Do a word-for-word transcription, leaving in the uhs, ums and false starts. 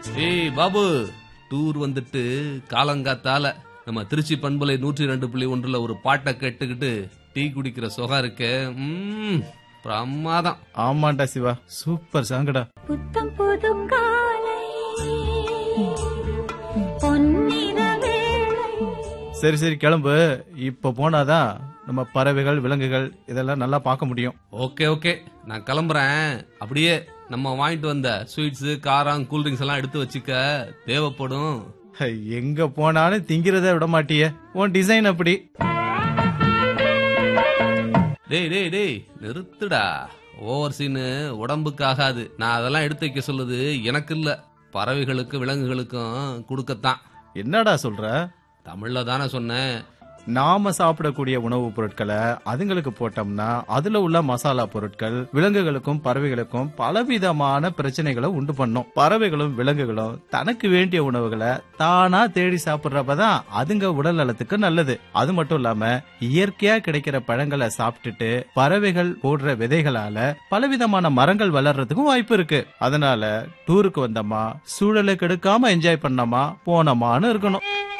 ஏய் பாபு, டூர் வந்துட்டு காலங்காத்தால நம்ம திருச்சி பண்பலை நூற்றி ரெண்டு புள்ளி ஒன்றுல ஒரு பாட்டை கேட்டுக்கிட்டு டீ குடிக்கிற சுகம் இருக்கு. ம், பிரமாதம். ஆமாண்டா சிவா, சூப்பர் சாங்கடா. புத்தம் புது காலை பொன்னிற வேளை. சரி சரி கிளம்பு. இப்ப போனாதான் நம்ம பறவைகள் விலங்குகள் இதெல்லாம் நல்லா பார்க்க முடியும். ஓகே ஓகே, நான் கிளம்புறேன். அப்படியே நம்ம வாங்கிட்டு வந்த ஸ்வீட்ஸ், காரம், கூல்ட்ரிங்க்ஸ் எல்லாம் எடுத்து வச்சுக்க, தேவைப்படும். ஹை, எங்க போனாலும் திங்கிறத விட மாட்டியே, உன் டிசைன் அப்படி. டேய் டேய் டேய் நிறுத்துடா. ஓவர் சீனு உடம்புக்கு ஆகாது. நான் அதெல்லாம் எடுத்து வைக்க சொல்லுது எனக்கு இல்ல, பறவைகளுக்கு விலங்குகளுக்கும் கொடுக்கத்தான். என்னடா சொல்ற? தமிழ்ல தானே சொன்னேன். நாம சாப்பிடக்கூடிய உணவுப் பொருட்களை அதுங்களுக்கு போட்டோம்னா அதுல உள்ள மசாலா பொருட்கள் விலங்குகளுக்கும் பறவைகளுக்கும் பலவிதமான பிரச்சனைகளை உண்டு பண்ணும். பறவைகளும் விலங்குகளும் தனக்கு வேண்டிய உணவுகளை தானா தேடி சாப்பிடுறப்பதான் அதுங்க உடல் நலத்துக்கு நல்லது. அது மட்டும் இல்லாம இயற்கையா கிடைக்கிற பழங்களை சாப்பிட்டுட்டு பறவைகள் போடுற விதைகளால பலவிதமான மரங்கள் வளர்றதுக்கும் வாய்ப்பு இருக்கு. அதனால டூருக்கு வந்தோமா, சூழலை கெடுக்காம என்ஜாய் பண்ணோமா, போனோமான்னு இருக்கணும்.